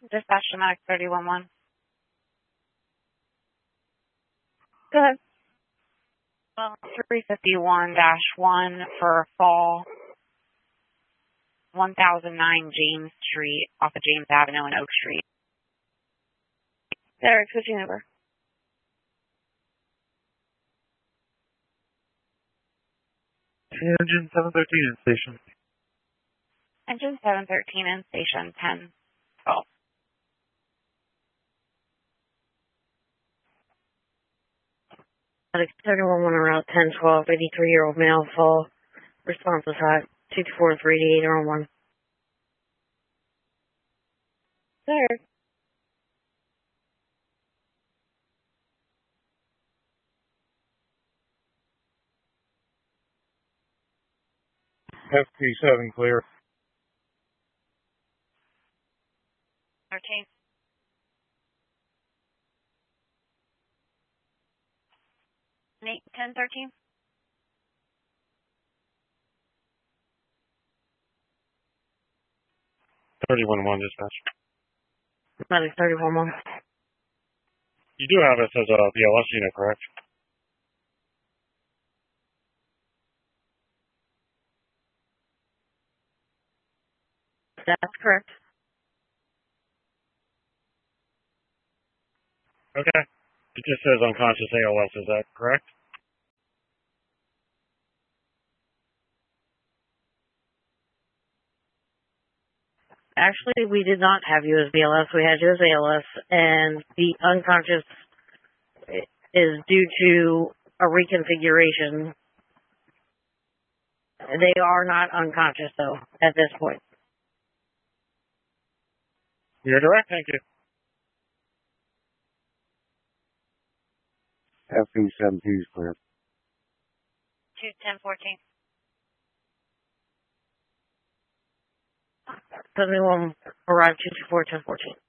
Dispatch to Medic 311. Go ahead. Well, 351-1 for fall 1009 James Street off of James Avenue and Oak Street. Derek, switching over. Engine 713 in station. Engine 713 in station 1012. Medic 311 on route 1012, 83-year-old male, fall. Response was hot. 224 and 388 are on 1. Derek. FP7 clear. 13. Nate, 1013. (31-1) dispatch. Medic 311. You do have us as a BLS unit, correct? That's correct. Okay. It just says unconscious ALS, is that correct? Actually, we did not have you as BLS. We had you as ALS, and the unconscious is due to a reconfiguration. They are not unconscious, though, at this point. You're correct, thank you. FP7 is clear. 21014. 71 arrived 224 1014.